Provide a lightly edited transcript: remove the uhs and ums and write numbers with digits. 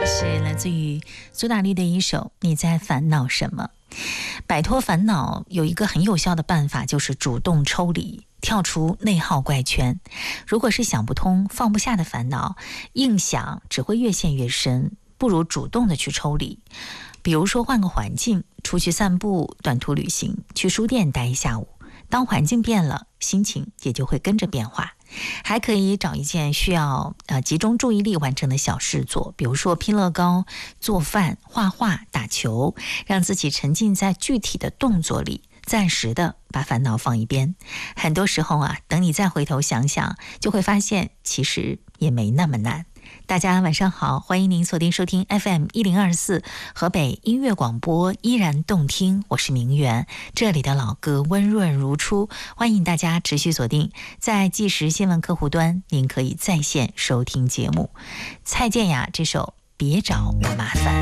是来自于苏打绿的一首《你在烦恼什么》。摆脱烦恼有一个很有效的办法，就是主动抽离，跳出内耗怪圈。如果是想不通放不下的烦恼，硬想只会越陷越深，不如主动的去抽离。比如说换个环境，出去散步、短途旅行，去书店待一下午。当环境变了，心情也就会跟着变化。还可以找一件需要集中注意力完成的小事做，比如说拼乐高、做饭、画画、打球，让自己沉浸在具体的动作里，暂时的把烦恼放一边。很多时候啊，等你再回头想想，就会发现其实也没那么难。大家晚上好，欢迎您锁定收听 FM1024 河北音乐广播，依然动听，我是明媛，这里的老歌温润如初，欢迎大家持续锁定。在即时新闻客户端，您可以在线收听节目。蔡健雅这首别找我麻烦。